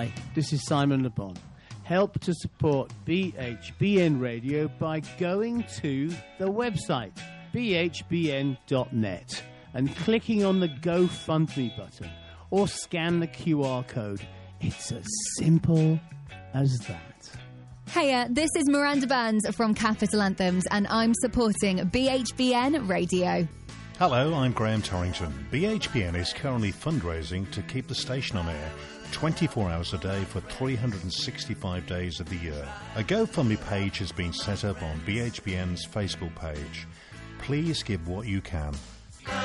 Hi, this is Simon Le Bon. Help to support BHBN Radio by going to the website bhbn.net and clicking on the GoFundMe button or scan the QR code. It's as simple as that. Hiya, this is Miranda Burns from Capital Anthems and I'm supporting BHBN Radio. Hello, I'm Graham Torrington. BHBN is currently fundraising to keep the station on air 24 hours a day for 365 days of the year. A GoFundMe page has been set up on BHBN's Facebook page. Please give what you can.